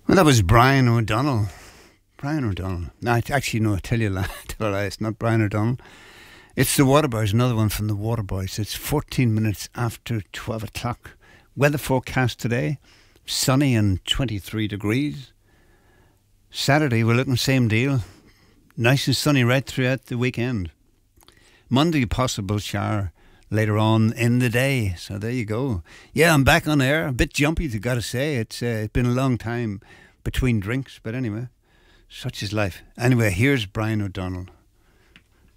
Well, that was Brian O'Donnell. Brian O'Donnell. No, actually, no, I tell you a lie. It's not Brian O'Donnell. It's the Waterboys, another one from the Waterboys. It's 14 minutes after 12 o'clock. Weather forecast today, sunny and 23 degrees. Saturday, we're looking same deal. Nice and sunny right throughout the weekend. Monday, possible shower later on in the day. So there you go. Yeah, I'm back on air. A bit jumpy, I've got to say. It's been a long time between drinks. But anyway, such is life. Anyway, here's Brian O'Donnell.